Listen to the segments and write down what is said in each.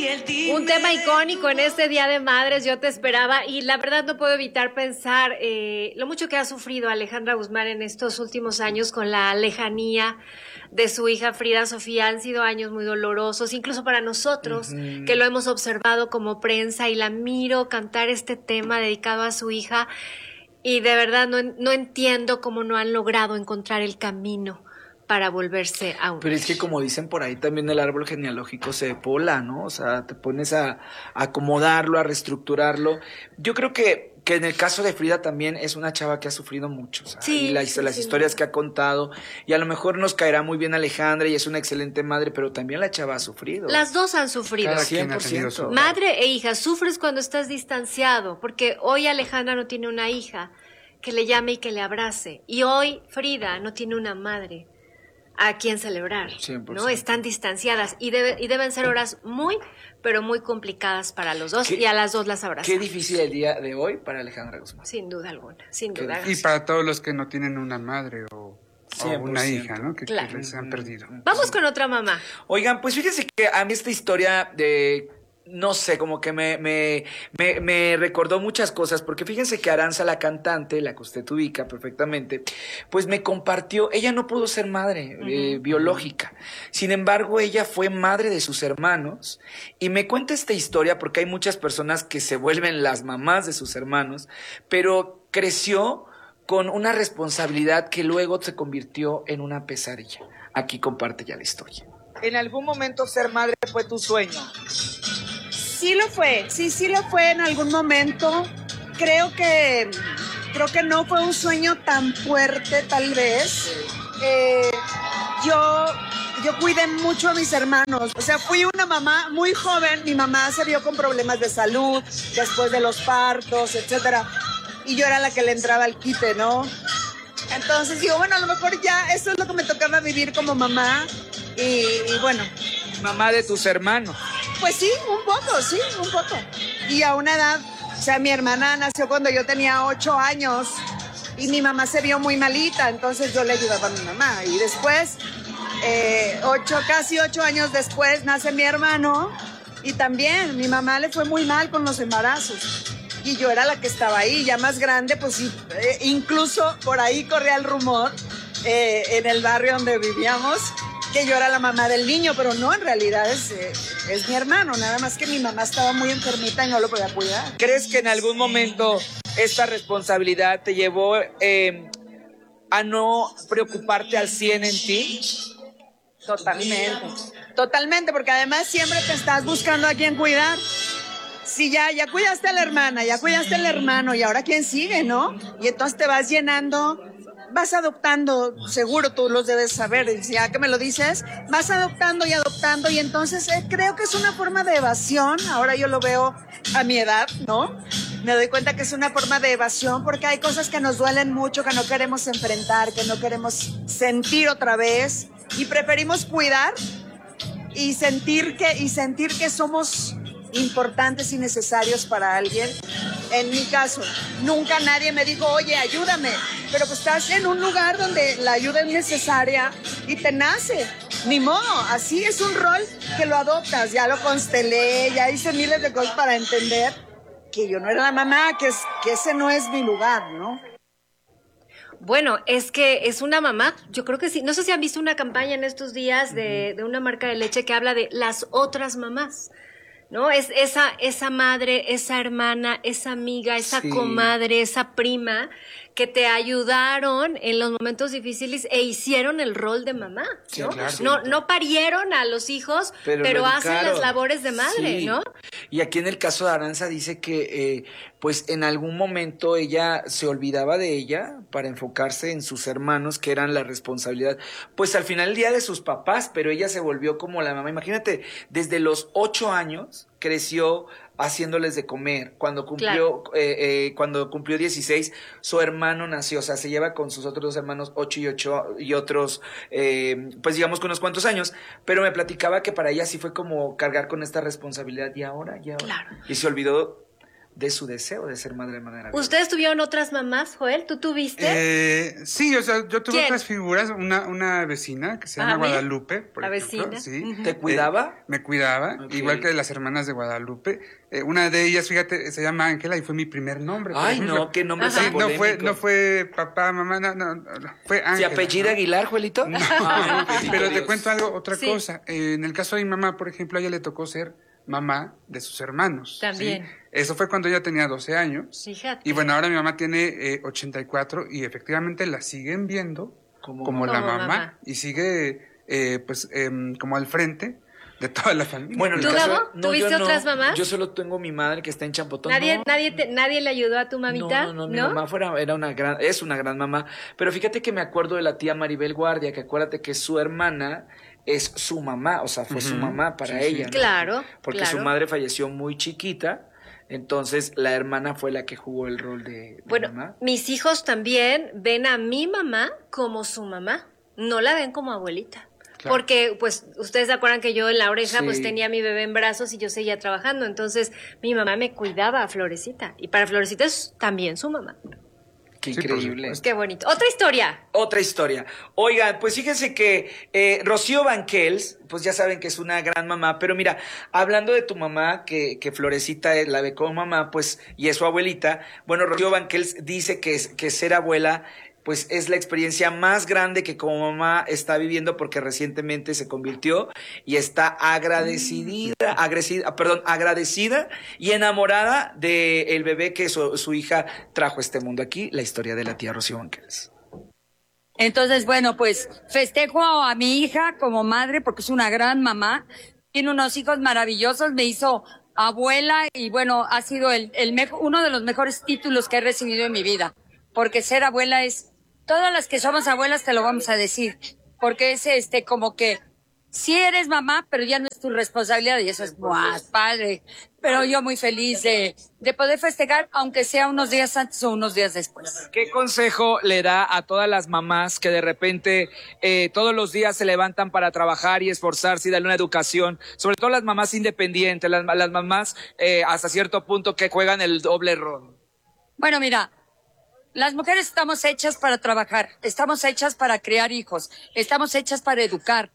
Un tema icónico en este Día de Madres, Yo te esperaba, y la verdad no puedo evitar pensar lo mucho que ha sufrido Alejandra Guzmán en estos últimos años con la lejanía de su hija Frida Sofía. Han sido años muy dolorosos, incluso para nosotros, que lo hemos observado como prensa, y la miro cantar este tema dedicado a su hija, y de verdad no entiendo cómo no han logrado encontrar el camino para volverse a unir. Pero es que, como dicen por ahí, también el árbol genealógico se pola, ¿no? O sea, te pones a acomodarlo, a reestructurarlo. Yo creo que en el caso de Frida también es una chava que ha sufrido mucho, o sea, sí, y las historias que ha contado, y a lo mejor nos caerá muy bien Alejandra y es una excelente madre, pero también la chava ha sufrido. Las dos han sufrido. Cada 100%. Madre e hija, sufres cuando estás distanciado, porque hoy Alejandra no tiene una hija que le llame y que le abrace, y hoy Frida no tiene una madre a quien celebrar, 100%. ¿no? Están distanciadas y deben ser horas muy, pero muy complicadas para los dos, y a las dos las abrazan. Qué difícil el día de hoy para Alejandra Guzmán. Sin duda alguna, sin duda. Y para todos los que no tienen una madre o una hija, ¿no? Que les han perdido. Vamos con otra mamá. Oigan, pues fíjense que a mí esta historia de... No sé, como que me recordó muchas cosas, porque fíjense que Aranza, la cantante, la que usted ubica perfectamente, pues me compartió, ella no pudo ser madre biológica, sin embargo ella fue madre de sus hermanos, y me cuenta esta historia porque hay muchas personas que se vuelven las mamás de sus hermanos, pero creció con una responsabilidad que luego se convirtió en una pesadilla. Aquí comparte ya la historia. ¿En algún momento ser madre fue tu sueño? Sí lo fue, sí lo fue en algún momento. Creo que no fue un sueño tan fuerte, tal vez. Yo cuidé mucho a mis hermanos. O sea, fui una mamá muy joven. Mi mamá se vio con problemas de salud después de los partos, etcétera. Y yo era la que le entraba al quite, ¿no? Entonces digo, bueno, a lo mejor ya eso es lo que me tocaba vivir como mamá. Y bueno. ¿Mamá de tus hermanos? Pues sí, un poco. Y a una edad, o sea, mi hermana nació cuando yo tenía 8 años y mi mamá se vio muy malita, entonces yo le ayudaba a mi mamá. Y después, casi 8 años después, nace mi hermano y también mi mamá le fue muy mal con los embarazos. Y yo era la que estaba ahí, ya más grande, pues incluso por ahí corría el rumor en el barrio donde vivíamos, que yo era la mamá del niño, pero no, en realidad es mi hermano, nada más que mi mamá estaba muy enfermita y no lo podía cuidar. ¿Crees que en algún momento esta responsabilidad te llevó a no preocuparte al 100 en ti? Totalmente, porque además siempre te estás buscando a quién cuidar. Si ya cuidaste a la hermana, ya cuidaste al hermano, y ahora quién sigue, ¿no? Y entonces te vas llenando, vas adoptando, seguro tú los debes saber, ya que me lo dices, vas adoptando, y entonces creo que es una forma de evasión. Ahora yo lo veo a mi edad, ¿no? Me doy cuenta que es una forma de evasión porque hay cosas que nos duelen mucho, que no queremos enfrentar, que no queremos sentir otra vez, y preferimos cuidar y sentir que somos importantes y necesarios para alguien. En mi caso, nunca nadie me dijo, oye, ayúdame, pero pues estás en un lugar donde la ayuda es necesaria y te nace. Ni modo, así es un rol que lo adoptas. Ya lo constelé, ya hice miles de cosas para entender que yo no era la mamá, que ese no es mi lugar, ¿no? Bueno, es que es una mamá, yo creo que sí. No sé si han visto una campaña en estos días de una marca de leche que habla de las otras mamás, ¿no? Es esa madre, esa hermana, esa amiga, esa comadre, esa prima que te ayudaron en los momentos difíciles e hicieron el rol de mamá, ¿no? Sí, claro. No parieron a los hijos, pero hacen las labores de madre, ¿no? Y aquí en el caso de Aranza dice que pues en algún momento ella se olvidaba de ella para enfocarse en sus hermanos, que eran la responsabilidad, pues al final del día de sus papás, pero ella se volvió como la mamá. Imagínate, desde los 8 años creció haciéndoles de comer. Cuando cumplió 16, su hermano nació, o sea, se lleva con sus otros 2 hermanos 8 y otros, pues digamos que unos cuantos años, pero me platicaba que para ella sí fue como cargar con esta responsabilidad, y ahora. Claro. Y se olvidó de su deseo de ser madre de manera biológica. ¿Ustedes tuvieron otras mamás, Joel? ¿Tú tuviste? Sí, o sea, yo tuve ¿Quién? otras figuras, una vecina que se llama Guadalupe, por la ejemplo. vecina. Sí. ¿Te cuidaba? Me cuidaba, Ok. igual que las hermanas de Guadalupe. Una de ellas, fíjate, se llama Ángela y fue mi primer nombre. Por Ay, ejemplo. no, qué nombre Ajá. tan Sí, polémico. no fue papá, mamá, no, fue Ángela. ¿Se apellida ¿no? Aguilar, Juelito? No, Ay, pero te Dios. cuento algo, otra Sí. cosa. En el caso de mi mamá, por ejemplo, a ella le tocó ser mamá de sus hermanos. También. ¿sí? Eso fue cuando ella tenía 12 años. Fíjate. Y bueno, ahora mi mamá tiene 84 y efectivamente la siguen viendo como la Como mamá, mamá. y sigue como al frente de toda la familia. Bueno, en ¿Tú, el caso- Gabo? ¿Tuviste yo no. otras mamás? Yo solo tengo mi madre que está en Champotón. ¿Nadie, No. nadie le ayudó a tu mamita? No, mi mamá es una gran mamá. Pero fíjate que me acuerdo de la tía Maribel Guardia, que acuérdate que su hermana es su mamá, o sea, fue su mamá para Sí, sí. ella. ¿no? Claro, Porque claro. su madre falleció muy chiquita, entonces la hermana fue la que jugó el rol de Bueno, mamá. mis hijos también ven a mi mamá como su mamá, no la ven como abuelita. Claro. Porque, pues, ustedes se acuerdan que yo en la oreja, Sí. pues, tenía a mi bebé en brazos y yo seguía trabajando. Entonces, mi mamá me cuidaba a Florecita. Y para Florecita es también su mamá. Qué Sí, por increíble. supuesto. Qué bonito. Otra historia. Otra historia. Oigan, pues fíjense que Rocío Banquels, pues ya saben que es una gran mamá, pero mira, hablando de tu mamá, que Florecita la ve como mamá, pues, y es su abuelita, bueno, Rocío Banquels dice que ser abuela, pues es la experiencia más grande que como mamá está viviendo porque recientemente se convirtió y está agradecida y enamorada del bebé que su hija trajo a este mundo. Aquí la historia de la tía Rocío Banquels. Entonces, bueno, pues festejo a mi hija como madre porque es una gran mamá. Tiene unos hijos maravillosos, me hizo abuela y bueno, ha sido uno de los mejores títulos que he recibido en mi vida. Porque ser abuela es, todas las que somos abuelas te lo vamos a decir. Porque es como que sí eres mamá, pero ya no es tu responsabilidad y eso es más padre. Pero yo muy feliz de poder festejar, aunque sea unos días antes o unos días después. ¿Qué consejo le da a todas las mamás que de repente todos los días se levantan para trabajar y esforzarse y darle una educación? Sobre todo las mamás independientes, las mamás hasta cierto punto que juegan el doble rol. Bueno, mira, las mujeres estamos hechas para trabajar, estamos hechas para criar hijos, estamos hechas para educar,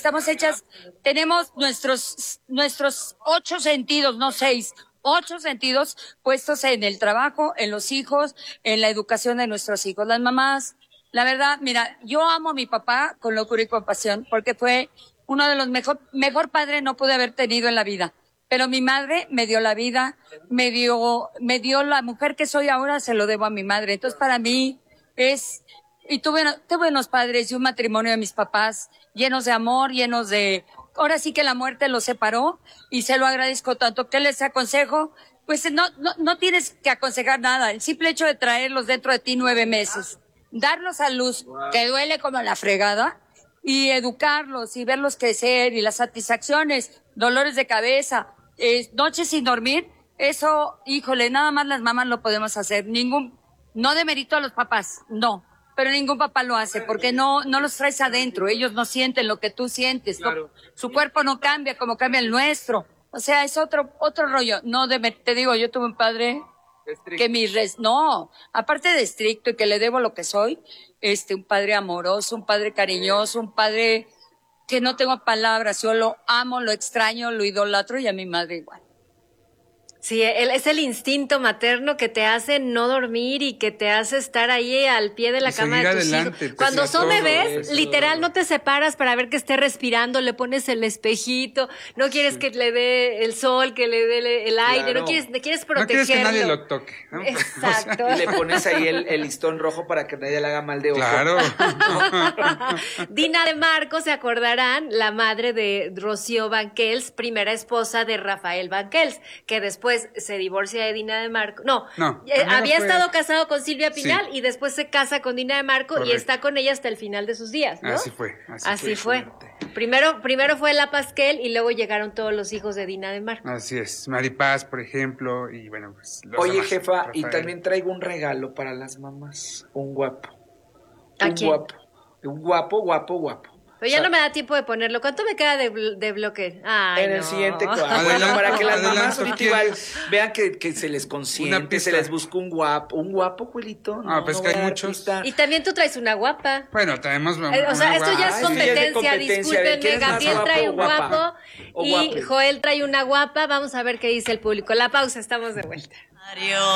tenemos nuestros 8 sentidos, no 6, 8 sentidos puestos en el trabajo, en los hijos, en la educación de nuestros hijos. Las mamás, la verdad, mira, yo amo a mi papá con locura y compasión porque fue uno de los mejor padre no pude haber tenido en la vida. Pero mi madre me dio la vida, me dio la mujer que soy ahora, se lo debo a mi madre. Entonces para mí tuve unos padres y un matrimonio de mis papás llenos de amor, ahora sí que la muerte los separó y se lo agradezco tanto. ¿Qué les aconsejo? Pues no tienes que aconsejar nada. El simple hecho de traerlos dentro de ti 9 meses, darlos a luz, que duele como la fregada, y educarlos y verlos crecer y las satisfacciones, dolores de cabeza, noches sin dormir, eso, híjole, nada más las mamás lo podemos hacer. No demerito a los papás, no, pero ningún papá lo hace porque no los traes adentro, ellos no sienten lo que tú sientes, Claro. Su cuerpo no cambia como cambia el nuestro, o sea, es otro rollo. Te digo, yo tuve un padre que aparte de estricto y que le debo lo que soy, un padre amoroso, un padre cariñoso, un padre que no tengo palabras, yo lo amo, lo extraño, lo idolatro y a mi madre igual. Sí, es el instinto materno que te hace no dormir y que te hace estar ahí al pie de la Y cama de seguir tus adelante, hijos. Cuando pese a son todo bebés, eso. literal no te separas para ver que esté respirando, le pones el espejito, no quieres que le dé el sol, que le dé el aire, Claro. no quieres No protegerlo. quieres que nadie lo toque, ¿no? Exacto. Y le pones ahí el listón rojo para que nadie le haga mal de ojo. Claro. Dina de Marco, se acordarán, la madre de Rocío Banquels, primera esposa de Rafael Banquels, que después se divorcia de Dina de Marco. No, primero había fue- estado casado con Silvia Pinal Sí. y después se casa con Dina de Marco y Correcto. está con ella hasta el final de sus días, ¿no? Así fue. Así fue. Primero fue la Pasquel y luego llegaron todos los hijos de Dina de Marco. Así es. Maripaz, por ejemplo, y bueno, pues los Oye, demás, jefa, y Rafael. también traigo un regalo para las mamás. Un guapo. ¿A Un quién? guapo. Un guapo. Pero ya no me da tiempo de ponerlo. ¿Cuánto me queda de bloque? Ay, en el no. siguiente bueno, para que las mamás ahorita igual vean que se les consiente, se les busca un guapo, Juelito. No, pues que hay muchos. Y también tú traes una guapa. Bueno, tenemos O sea, esto ya es competencia, discúlpenme. Gabriel trae un guapo y Joel trae una guapa. Vamos a ver qué dice el público. La pausa, estamos de vuelta.